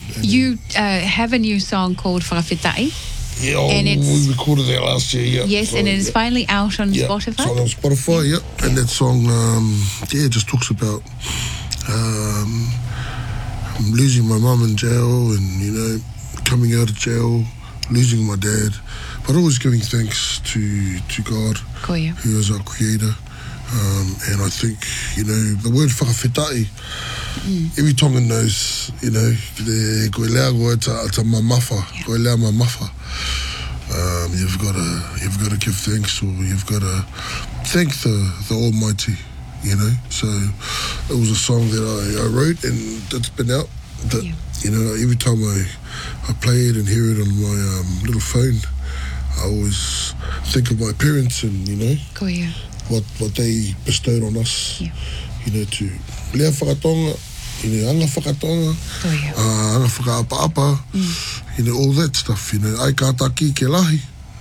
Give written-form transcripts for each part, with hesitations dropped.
You have a new song called Whakawhetai. Yeah, and we recorded that last year, yeah. Yes, so, and it is finally out on Spotify. Spotify. It's on Spotify, yeah. And that song, just talks about losing my mum in jail and, coming out of jail, losing my dad, but always giving thanks to God, who is our creator. And I think, the word whakawhetai, every Tongan knows, koe lea goe ta mamafa, koe lea mamafa. You've got to give thanks, or you've got to thank the Almighty, So it was a song that I wrote, and it's been out. But, every time I play it and hear it on my little phone, I always think of my parents and, what they bestowed on us, to lea whakatonga, anga whakatonga, anga whakaapa-apa, all that stuff, ai kātaki ke lahi,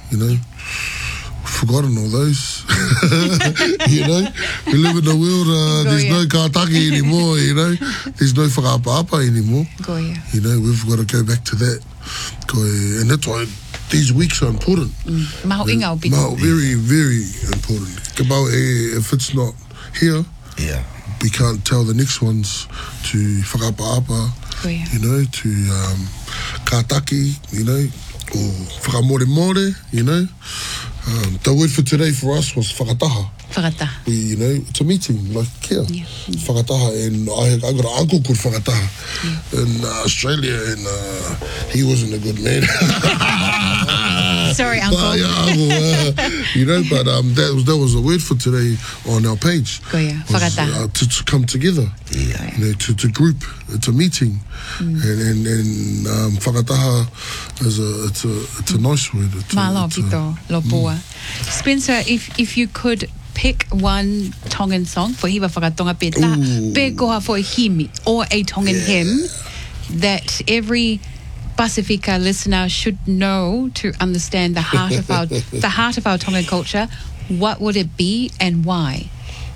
forgotten all those. We live in a world, there's no kātaki anymore, there's no whakaapa-apa anymore. We've got to go back to that. And that's why these weeks are important. Maho inga o pito. Very, very important. If it's not here, we can't tell the next ones to whakaapa-apa, to kātaki, or whakamore-more, the word for today for us was whakataha. Whakataha. It's a meeting, like kia. Whakataha, and I got an uncle called Whakataha in Australia, and he wasn't a good man. Sorry, uncle. But that was a word for today on our page. Whakataha. To come together, to group. It's a meeting, and whakataha is it's a nice word. Malo pito, lopua. Spencer, if you could pick one Tongan song for hiwa whakatonga peta, pe koha for a himi or a Tongan hymn that every Pasifika listener should know to understand the heart of our Tongan culture, what would it be and why?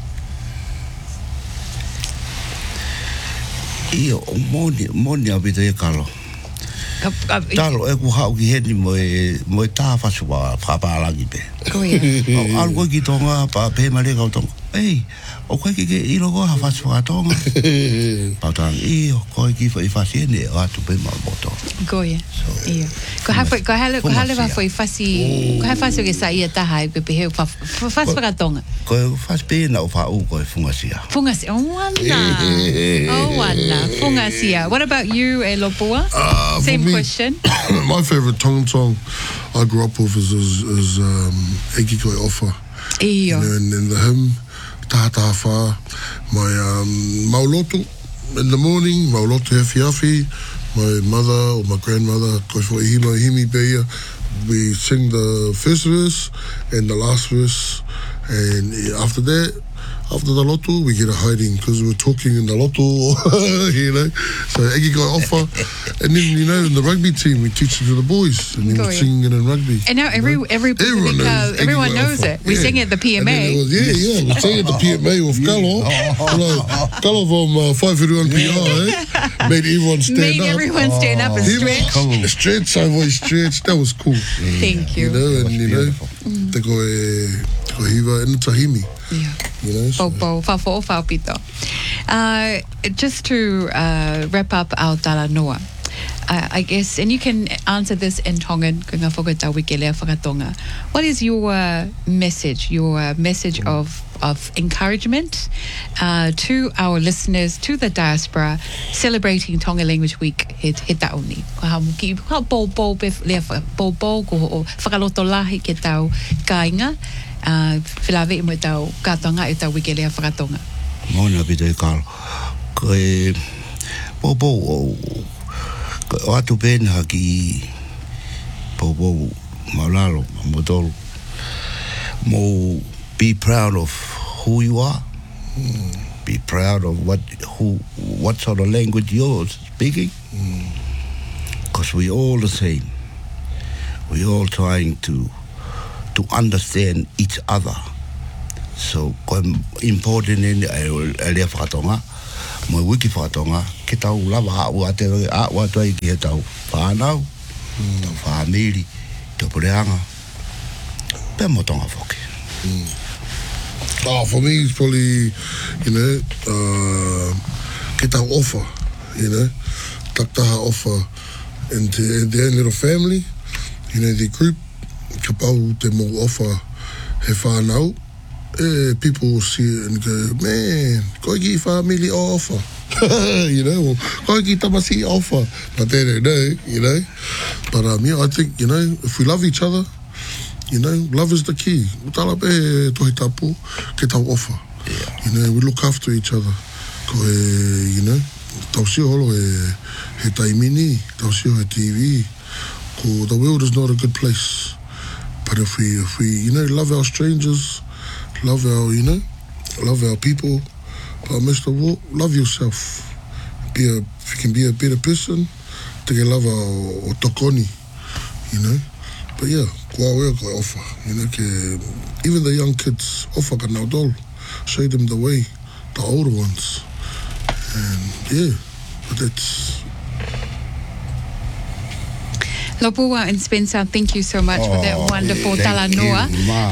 Io moni abita e kalo. Talo e ku hau ki heni mo tā whasua whapalangi pe. Algo ki tonga pa pe mare kau tonga. Ei, o koe ki ilo ko ha whasua tonga. Pautang, o koe ki whasiene o atu pe ma moto. Goia. Ko hale wa foi fasi, ko hale fasi o ke sa ia taha e pe heu fasi whakatonga. Ko fasi pe na o whau koe fungasia. Fungasia, wana. Fungasia. What about you, Lopua? Same question. My favourite Tongan song I grew up with is Eki Koe Ofa. And the hymn, Taha Wha, my mauloto in the morning, mauloto Hewhi Hawhi, my mother or my grandmother, Koe Fo Ihima Ihimi Beia, we sing the first verse and the last verse, and after that, after the loto, we get a hiding because we're talking in the loto, So Eki Koe Ofa, and then in the rugby team we teach it to the boys, and then we're singing it in rugby. And now everyone knows it. We sing it at the PMA. We sing it at the PMA with Kalo. Kalo from 531 PI made everyone stand up. Made everyone stand up and stretch. Stretch, I voice stretch. That was cool. Thank you. Te koe hiwa in tahimi. Just to wrap up our Talanoa, I guess, and you can answer this in Tongan, what is your message of encouragement to our listeners, to the diaspora, celebrating Tonga Language Week he tauni? Whakaloto lahi ke tau kainga, whilawe I mo tau kātonga I tau wike lea whakatonga. Mona pita e kalo. Koe popo o atu pēna ki popo maulalo, motolo. Mo be proud of who you are. Be proud of what sort of language you're speaking. Because we all the same. We all trying to understand each other. So important in lea whakatonga, mo wiki whakatonga, ke tau lava a ua te a ua toi ki he tau whanau, tau whamiri, te poreanga, pe motonga whoke. For me, it's probably, you know, get our offer, you know, taktaha offer into their own little family, you know, the group, ka pau te mo offer he whanau, people will see it and go, man, koi ki family offer, you know, koi ki tamasi offer, but they don't know, you know, but yeah, I think, you know, if we love each other, you know, love is the key. Utala pe tohi tapu, ke tau offer. You know, we look after each other. Ko you know, tau si holo he taimini, tau si he TV. Ko the world is not a good place. But if we, you know, love our strangers, love our, you know, love our people, but most of all, love yourself. If you can be a better person, te ke lava o tokoni, you know. But yeah, ko offer, you know, even the young kids offer ka naudol, show them the way, the older ones, and yeah, but that's. Lopua and Spencer, thank you so much for that wonderful talanoa.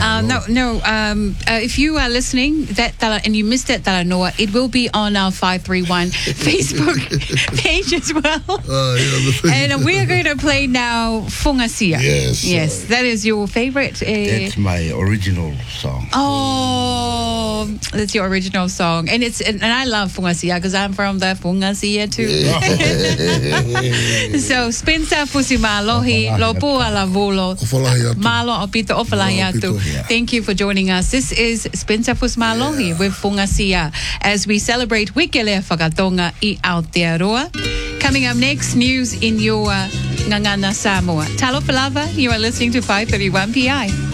If you are listening and you missed that talanoa, it will be on our 531 Facebook page as well. And we are going to play now Fungasia. Yes. That is your favorite. That's my original song. Oh, that's your original song. And I love Fungasia because I'm from the Fungasia too. So Spencer Fusimalo. Lopua Lavolo Malo Opito Ofalahiatu. Thank you for joining us. This is Spencer Fusmalohi with Fungasia as we celebrate Wikele Whakatonga I Aotearoa. Coming up next, news in your Ngangana Samoa. Talo Palava, you are listening to 531 PI.